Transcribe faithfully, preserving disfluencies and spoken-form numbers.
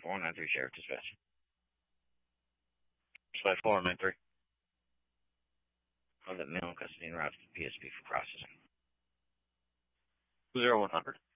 four nine three Sheriff Dispatch. Slide four nine three. Of that male custody and route to the P S P for processing. Zero one hundred.